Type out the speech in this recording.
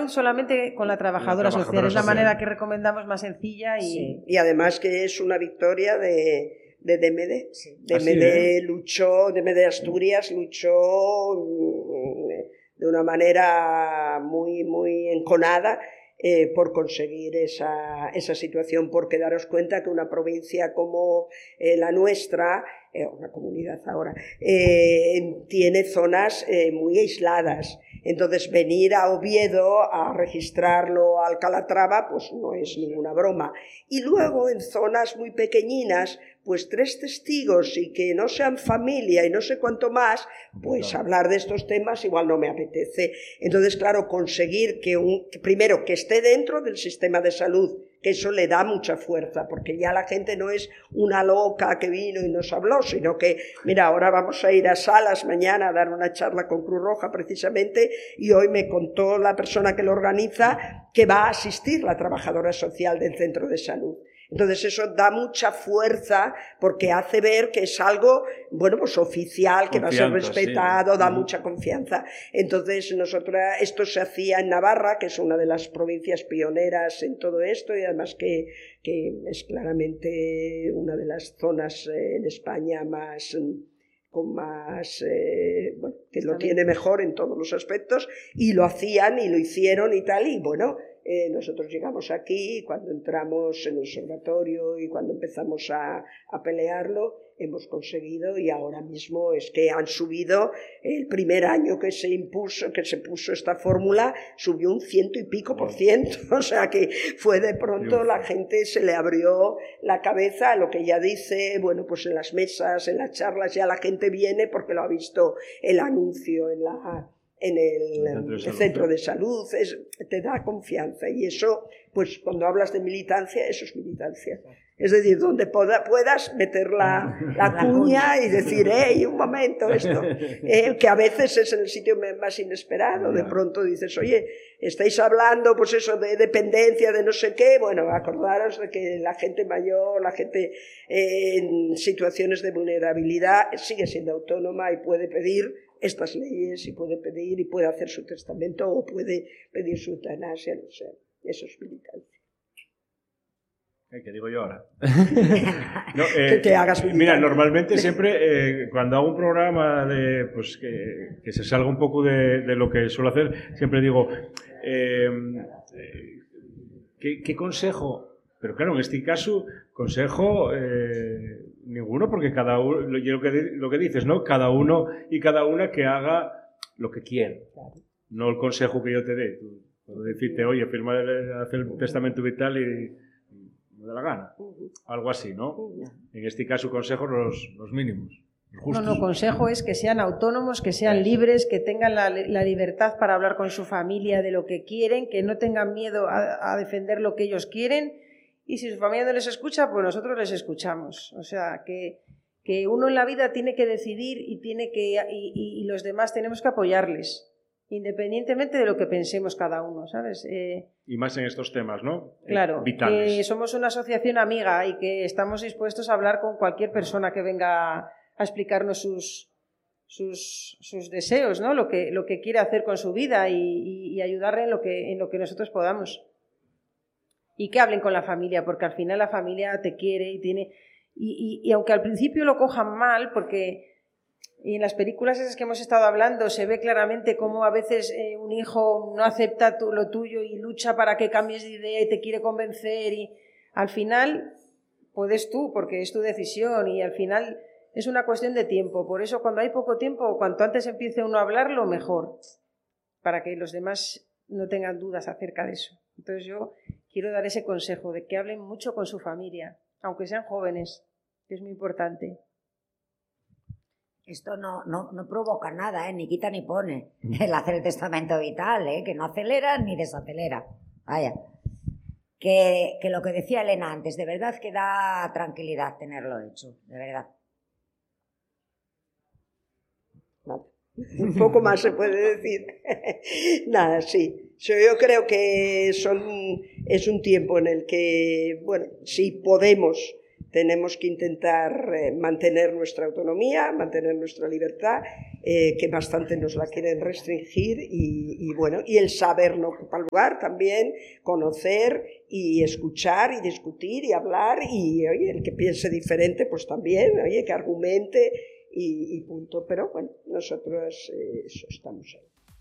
salud solamente con la trabajadora social. Es la manera que recomendamos más sencilla y... Sí. Y además que es una victoria de DMD. Sí. DMD luchó, DMD Asturias luchó de una manera muy, muy enconada por conseguir esa situación, porque daros cuenta que una provincia como la nuestra, una comunidad ahora, tiene zonas muy aisladas. Entonces venir a Oviedo a registrarlo a Calatrava pues no es ninguna broma. Y luego en zonas muy pequeñinas, pues 3 testigos y que no sean familia y no sé cuánto más, pues hablar de estos temas igual no me apetece. Entonces, claro, conseguir que primero que esté dentro del sistema de salud, que eso le da mucha fuerza, porque ya la gente no es una loca que vino y nos habló, sino que, mira, ahora vamos a ir a Salas mañana a dar una charla con Cruz Roja precisamente, y hoy me contó la persona que lo organiza que va a asistir la trabajadora social del centro de salud. Entonces eso da mucha fuerza porque hace ver que es algo, bueno, pues oficial, que va a ser respetado, sí. Da mucha confianza. Entonces esto se hacía en Navarra, que es una de las provincias pioneras en todo esto y además que es claramente una de las zonas en España que lo tiene mejor en todos los aspectos, y lo hacían y lo hicieron y tal, y bueno, nosotros llegamos aquí y cuando entramos en el observatorio y cuando empezamos a pelearlo, hemos conseguido, y ahora mismo es que han subido, el primer año que se puso esta fórmula, subió un 100 y pico %, o sea que fue de pronto, la gente se le abrió la cabeza a lo que ya dice, bueno, pues en las mesas, en las charlas, ya la gente viene porque lo ha visto el anuncio en el centro de salud, te da confianza, y eso, pues cuando hablas de militancia, eso es militancia. Es decir, donde puedas meter la cuña y decir, un momento, esto, que a veces es en el sitio más inesperado, de pronto dices, oye, estáis hablando, pues eso, de dependencia, de no sé qué, bueno, acordaros de que la gente mayor, la gente en situaciones de vulnerabilidad sigue siendo autónoma y puede pedir estas leyes y puede hacer su testamento o puede pedir su eutanasia, no sé, eso es militancia. ¿Qué digo yo ahora? No, que te hagas militante. Mira, normalmente siempre cuando hago un programa pues que se salga un poco de lo que suelo hacer, siempre digo ¿qué consejo? Pero claro, en este caso, consejo ninguno, porque cada uno, lo que dices, ¿no? Cada uno y cada una que haga lo que quiere. Claro. No el consejo que yo te dé. Puedo decirte, oye, hacer el testamento vital y me da la gana. Algo así, ¿no? En este caso, consejo los mínimos. No, consejo es que sean autónomos, que sean libres, que tengan la libertad para hablar con su familia de lo que quieren, que no tengan miedo a defender lo que ellos quieren. Y si su familia no les escucha, pues nosotros les escuchamos. O sea, que uno en la vida tiene que decidir y los demás tenemos que apoyarles, independientemente de lo que pensemos cada uno, ¿sabes? Y más en estos temas, ¿no? Claro, vitales. Que somos una asociación amiga y que estamos dispuestos a hablar con cualquier persona que venga a explicarnos sus deseos, ¿no? Lo que quiere hacer con su vida y ayudarle en lo que nosotros podamos. Y que hablen con la familia, porque al final la familia te quiere y tiene... Y aunque al principio lo cojan mal, porque en las películas esas que hemos estado hablando se ve claramente cómo a veces un hijo no acepta lo tuyo y lucha para que cambies de idea y te quiere convencer, y al final puedes tú, porque es tu decisión, y al final es una cuestión de tiempo. Por eso cuando hay poco tiempo, cuanto antes empiece uno a hablarlo, mejor, para que los demás no tengan dudas acerca de eso. Entonces yo quiero dar ese consejo de que hablen mucho con su familia, aunque sean jóvenes, que es muy importante. Esto no provoca nada, ni quita ni pone, el hacer el testamento vital, que no acelera ni desacelera. Vaya. Que lo que decía Elena antes, de verdad que da tranquilidad tenerlo hecho, de verdad. Un poco más se puede decir. Nada, sí. Yo creo que es un tiempo en el que, bueno, si podemos, tenemos que intentar mantener nuestra autonomía, mantener nuestra libertad que bastante nos la quieren restringir y bueno, y el saber no ocupa lugar también, conocer y escuchar y discutir y hablar y oye, el que piense diferente pues también, oye, que argumente y punto, pero bueno, nosotros eso estamos ahí.